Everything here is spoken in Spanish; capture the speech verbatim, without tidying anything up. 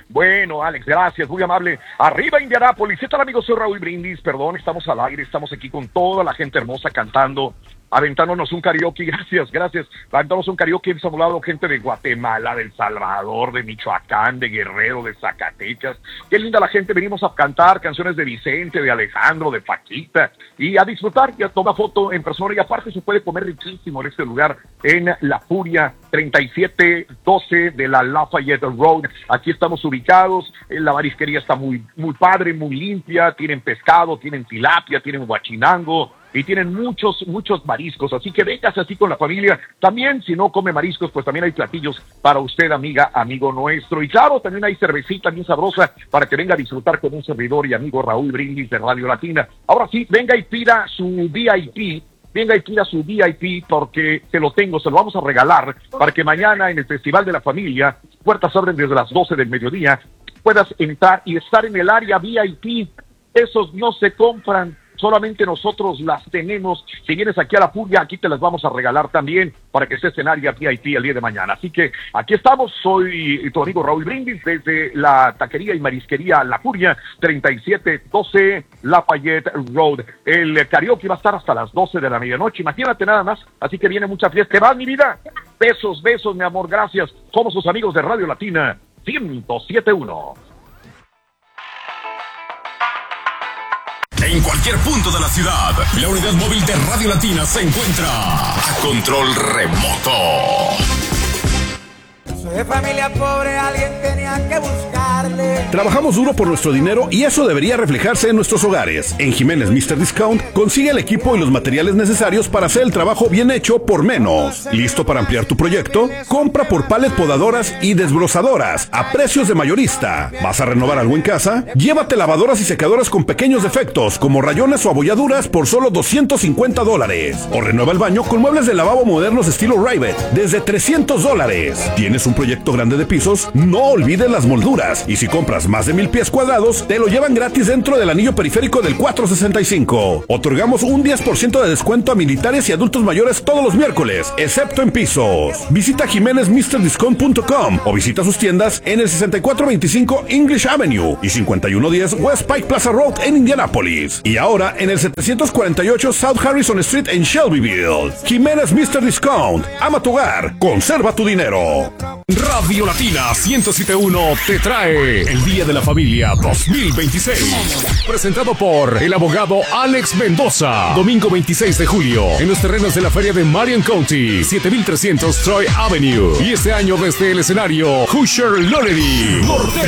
Bueno, Alex, gracias, muy amable. Arriba Indianápolis, ¿qué tal amigos? Soy Raúl Brindis, perdón, estamos al aire, estamos aquí con toda la gente hermosa cantando, aventándonos un karaoke, gracias, gracias, aventándonos un karaoke, hemos hablado gente de Guatemala, de El Salvador, de Michoacán, de Guerrero, de Zacatecas, qué linda la gente, venimos a cantar canciones de Vicente, de Alejandro, de Paquita, y a disfrutar, y a tomar foto en persona, y aparte se puede comer riquísimo en este lugar, en La Furia, treinta y siete doce de la Lafayette Road, aquí estamos ubicados, la marisquería está muy, muy padre, muy limpia, tienen pescado, tienen tilapia, tienen guachinango, y tienen muchos, muchos mariscos, así que véngase así con la familia. También, si no come mariscos, pues también hay platillos para usted, amiga, amigo nuestro. Y claro, también hay cervecita bien sabrosa para que venga a disfrutar con un servidor y amigo Raúl Brindis de Radio Latina. Ahora sí, venga y pida su V I P, venga y pida su V I P porque se lo tengo, se lo vamos a regalar para que mañana en el Festival de la Familia, puertas abren desde las doce del mediodía, puedas entrar y estar en el área V I P. Esos no se compran, solamente nosotros las tenemos. Si vienes aquí a La Furia, aquí te las vamos a regalar también para que estés en área V I P el día de mañana. Así que aquí estamos, soy tu amigo Raúl Brindis desde la taquería y marisquería La Furia, treinta y siete doce Lafayette Road. El karaoke va a estar hasta las doce de la medianoche, imagínate nada más, así que viene mucha fiesta. ¿Qué más, mi vida? Besos, besos, mi amor, gracias. Somos sus amigos de Radio Latina ciento siete punto uno. En cualquier punto de la ciudad, la unidad móvil de Radio Latina se encuentra a control remoto. Soy de familia pobre, alguien tenía que buscarle. Trabajamos duro por nuestro dinero y eso debería reflejarse en nuestros hogares. En Jiménez míster Discount consigue el equipo y los materiales necesarios para hacer el trabajo bien hecho por menos. ¿Listo para ampliar tu proyecto? Compra por palet podadoras y desbrozadoras a precios de mayorista. ¿Vas a renovar algo en casa? Llévate lavadoras y secadoras con pequeños defectos como rayones o abolladuras por solo doscientos cincuenta dólares. O renueva el baño con muebles de lavabo modernos estilo Rivet desde trescientos dólares. ¿Tienes un proyecto grande de pisos? No olvides las molduras, y si compras más de mil pies cuadrados, te lo llevan gratis dentro del anillo periférico del cuatrocientos sesenta y cinco. Otorgamos un diez por ciento de descuento a militares y adultos mayores todos los miércoles, excepto en pisos. Visita jiménez mister discount punto com o visita sus tiendas en el sesenta y cuatro veinticinco English Avenue y cincuenta y uno diez West Pike Plaza Road en Indianápolis. Y ahora en el setecientos cuarenta y ocho South Harrison Street en Shelbyville. Jiménez míster Discount. Ama tu hogar, conserva tu dinero. Radio Latina ciento siete punto uno te trae el Día de la Familia dos mil veintiséis. Presentado por el abogado Alex Mendoza. Domingo veintiséis de julio en los terrenos de la feria de Marion County, siete mil trescientos Troy Avenue. Y este año desde el escenario Hoosier Loredy Norte.